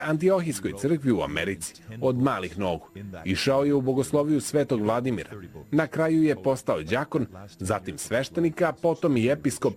Antiohijskoj crkvi u Americi od malih nogu. Išao je u bogosloviju Svetog Vladimira. Na kraju je postao đakon, zatim sveštenik, a potom i episkop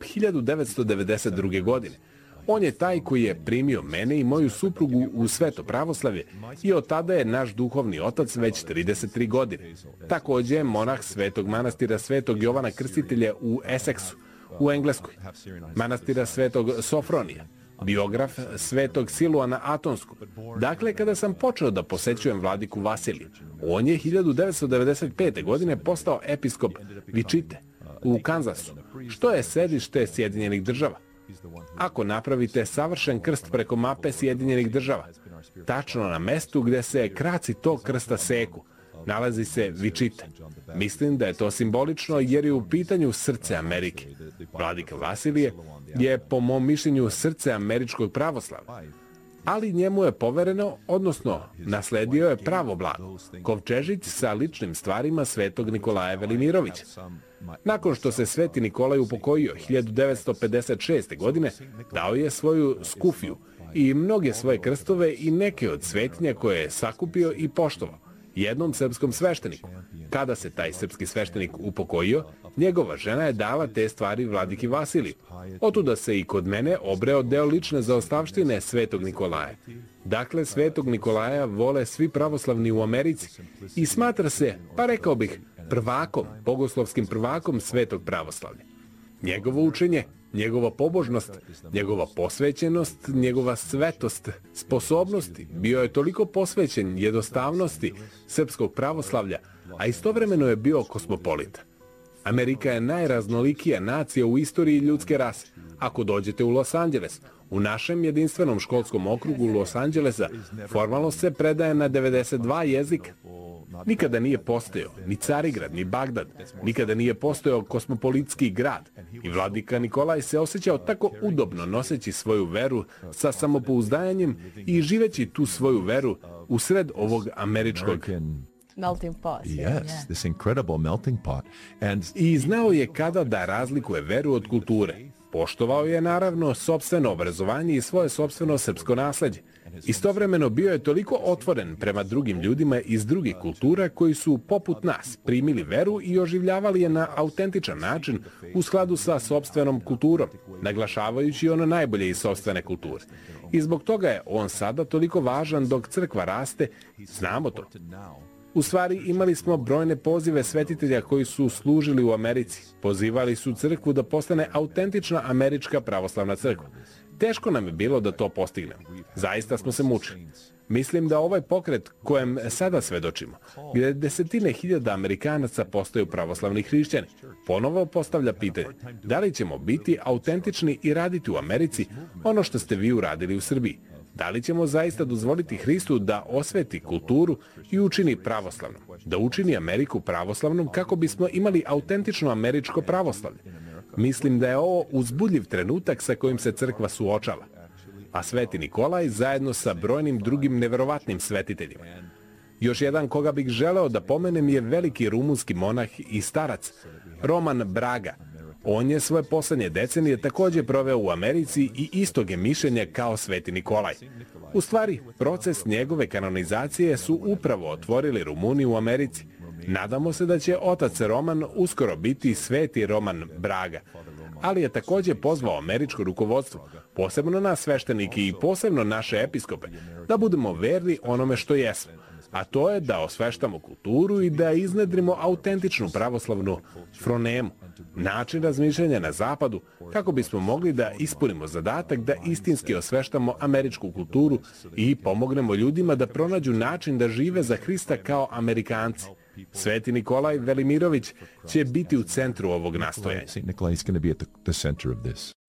1992. godine. On je taj koji je primio mene i moju suprugu u sveto pravoslavlje i od tada je naš duhovni otac već 33 godine. Također je monah Svetog manastira Svetog Jovana Krstitelja u Essexu, u Engleskoj, manastira Svetog Sofronija, biograf Svetog Siluana Atonskog. Dakle, kada sam počeo da posećujem vladiku Vasilija, on je 1995. godine postao episkop Wichite u Kansasu, što je sedište Sjedinjenih država. Ako napravite savršen krst preko mape Sjedinjenih država, tačno na mestu gde se kraci tog krsta seku, nalazi se Wichite. Mislim da je to simbolično jer je u pitanju srce Amerike. Vladika Vasilije je, po mom mišljenju, srce američkog pravoslavlja. Ali njemu je povereno, odnosno nasledio je pravo blago, kovčežić sa ličnim stvarima Svetog Nikolaja Velimirovića. Nakon što se Sveti Nikolaj upokojio 1956. godine, dao je svoju skufiju i mnoge svoje krstove i neke od svetinja koje je sakupio i poštovao jednom srpskom svešteniku. Kada se taj srpski sveštenik upokojio, njegova žena je dala te stvari vladiki Vasiliju. Otuda se i kod mene obreo deo lične zaostavštine Svetog Nikolaja. Dakle, Svetog Nikolaja vole svi pravoslavni u Americi i smatra se, pa rekao bih, prvakom, bogoslovskim prvakom svetog pravoslavlja. Njegovo učenje, njegova pobožnost, njegova posvećenost, njegova svetost, sposobnosti, bio je toliko posvećen jednostavnosti srpskog pravoslavlja, a istovremeno je bio kosmopolita. Amerika je najraznolikija nacija u istoriji ljudske rase. Ako dođete u Los Angeles, u našem jedinstvenom školskom okrugu Los Angelesa formalno se predaje na 92 jezika. Nikada nije postojao ni Carigrad, ni Bagdad, nikada nije postojao kosmopolitski grad. I vladika Nikolaj se osjećao tako udobno noseći svoju veru sa samopouzdanjem i živeći tu svoju veru usred ovog američkog melting pot. Yes, this incredible melting pot. I znao je kada da razlikuje veru od kulture. Poštovao je naravno sopstveno obrazovanje i svoje sopstveno srpsko nasleđe. Istovremeno bio je toliko otvoren prema drugim ljudima iz drugih kultura koji su poput nas primili veru i oživljavali je na autentičan način u skladu sa sopstvenom kulturom, naglašavajući ono najbolje iz sopstvene kulture. I zbog toga je on sada toliko važan dok crkva raste, znamo to. U stvari, imali smo brojne pozive svetitelja koji su služili u Americi. Pozivali su crkvu da postane autentična američka pravoslavna crkva. Teško nam je bilo da to postignemo. Zaista smo se mučili. Mislim da ovaj pokret kojem sada svedočimo, gdje desetine hiljada Amerikanaca postaju pravoslavni hrišćani, ponovo postavlja pitanje da li ćemo biti autentični i raditi u Americi ono što ste vi uradili u Srbiji. Da li ćemo zaista dozvoliti Hristu da osveti kulturu i učini pravoslavnom, da učini Ameriku pravoslavnom kako bismo imali autentično američko pravoslavlje? Mislim da je ovo uzbudljiv trenutak sa kojim se crkva suočava, a Sveti Nikolaj zajedno sa brojnim drugim neverovatnim svetiteljima. Još jedan koga bih želeo da pomenem je veliki rumunski monah i starac, Roman Braga. On je svoje poslednje decenije također proveo u Americi i istog je mišljenja kao Sveti Nikolaj. U stvari, proces njegove kanonizacije su upravo otvorili Rumuni u Americi. Nadamo se da će otac Roman uskoro biti Sveti Roman Braga, ali je također pozvao američko rukovodstvo, posebno nas sveštenike i posebno naše episkope, da budemo verni onome što jesmo, a to je da osveštamo kulturu i da iznedrimo autentičnu pravoslavnu fronemu, način razmišljanja na zapadu, kako bismo mogli da ispunimo zadatak da istinski osveštamo američku kulturu i pomognemo ljudima da pronađu način da žive za Hrista kao Amerikanci. Sveti Nikolaj Velimirović će biti u centru ovog nastojanja.